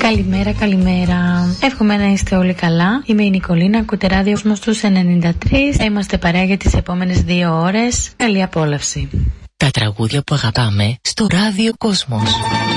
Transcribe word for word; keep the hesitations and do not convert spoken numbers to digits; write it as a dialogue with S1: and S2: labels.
S1: Καλημέρα, καλημέρα. Εύχομαι να είστε όλοι καλά. Είμαι η Νικολίνα, ακούτε ράδιο Κόσμος στους ενενήντα τρία. Θα είμαστε παρέα για τις επόμενες δύο ώρες. Καλή απόλαυση.
S2: Τα τραγούδια που αγαπάμε στο ράδιο Κόσμος.